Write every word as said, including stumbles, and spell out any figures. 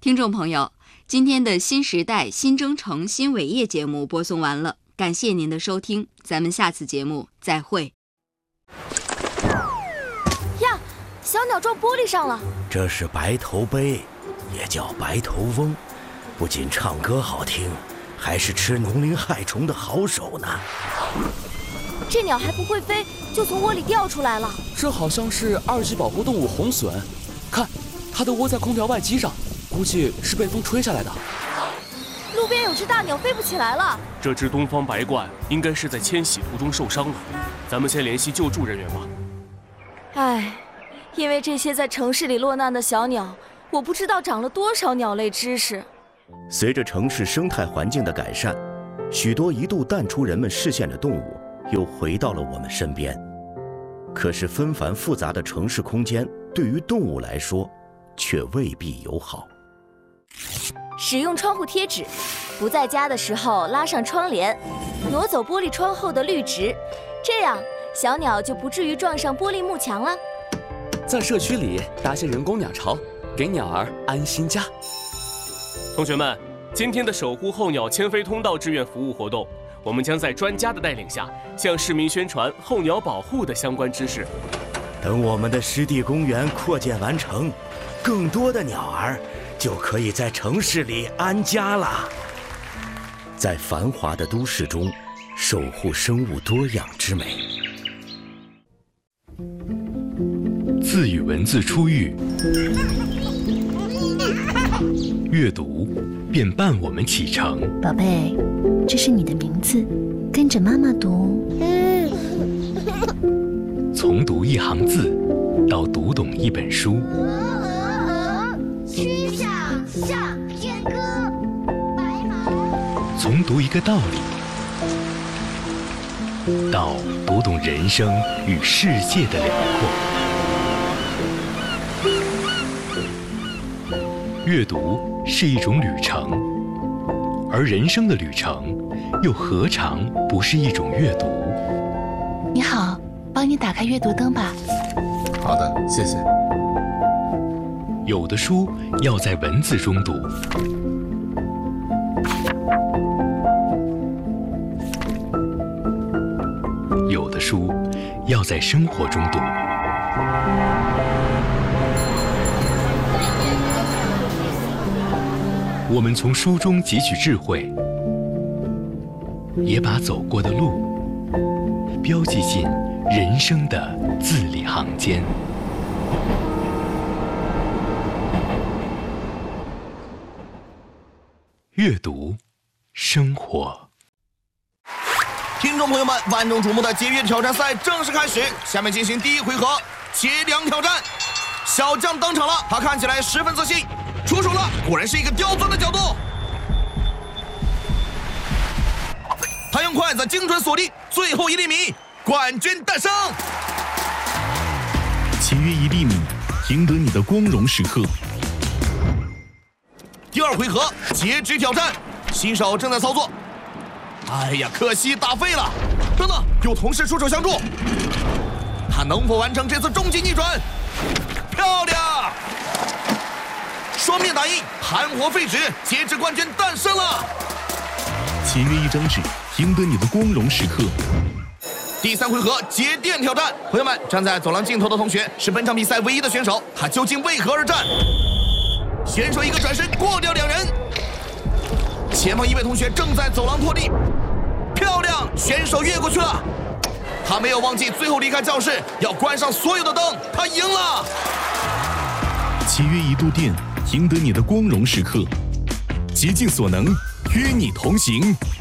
听众朋友，今天的新时代新征程新伟业节目播送完了，感谢您的收听，咱们下次节目再会。 呀，小鸟撞玻璃上了。 这是白头鹎，也叫白头翁，不仅唱歌好听，还是吃农林害虫的好手呢。 这鸟还不会飞，就从窝里掉出来了。 这好像是二级保护动物红隼，看，它都窝在空调外机上，估计是被风吹下来的。 路边有只大鸟飞不起来了。 这只东方白鹳应该是在迁徙途中受伤了，咱们先联系救助人员吧。 唉，因为这些在城市里落难的小鸟，我不知道长了多少鸟类知识。 随着城市生态环境的改善，许多一度淡出人们视线的动物又回到了我们身边。可是纷繁复杂的城市空间对于动物来说却未必友好。 使用窗户贴纸，不在家的时候拉上窗帘，挪走玻璃窗后的绿植，这样小鸟就不至于撞上玻璃幕墙了。 在社区里搭些人工鸟巢，给鸟儿安心家。 同学们，今天的守护候鸟迁飞通道志愿服务活动，我们将在专家的带领下，向市民宣传候鸟保护的相关知识。 等我们的湿地公园扩建完成，更多的鸟儿就可以在城市里安家了。在繁华的都市中，守护生物多样之美。 自与文字初遇，阅读便伴我们启程。 宝贝，这是你的名字，跟着妈妈读。 从读一行字，到读懂一本书。 曲项向天歌，白马。 从读一个道理，到读懂人生与世界的辽阔。阅读是一种旅程，而人生的旅程又何尝不是一种阅读？ 你好，帮你打开阅读灯吧。 好的，谢谢。 有的书要在文字中读，有的书要在生活中读。我们从书中汲取智慧，也把走过的路标记进人生的字里行间。阅读，生活。 听众朋友们，万众瞩目的节约挑战赛正式开始，下面进行第一回合节粮挑战。小将登场了，他看起来十分自信，出手了，果然是一个刁钻的角度。他用筷子精准锁定最后一粒米，冠军诞生。 节约一粒米，赢得你的光荣时刻。 第二回合截肢挑战，新手正在操作。哎呀，可惜打废了。等等，有同事出手相助，他能否完成这次终极逆转？漂亮！双面打印，含活废纸，截肢冠军诞生了。 节约一张纸，赢得你的光荣时刻。 第三回合节电挑战，朋友们，站在走廊尽头的同学是本场比赛唯一的选手，他究竟为何而战？选手一个转身过掉两人，前方一位同学正在走廊拖地，漂亮，选手越过去了。他没有忘记最后离开教室要关上所有的灯，他赢了。 节约一度电，赢得你的光荣时刻。竭尽所能，与你同行。